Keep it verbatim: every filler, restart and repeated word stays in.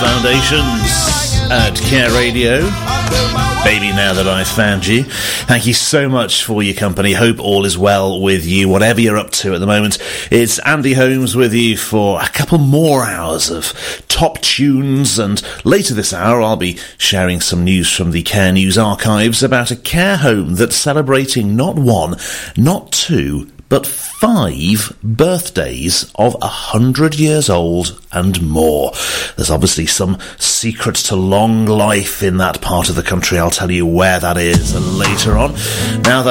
Foundations at Care Radio. Baby, now that I've found you. Thank you so much for your company. Hope all is well with you, whatever you're up to at the moment. It's Andy Holmes with you for a couple more hours of top tunes, and later this hour I'll be sharing some news from the Care News archives about a care home that's celebrating not one, not two, but five birthdays of a hundred years old and more. There's obviously some secret to long life in that part of the country. I'll tell you where that is later on. Now that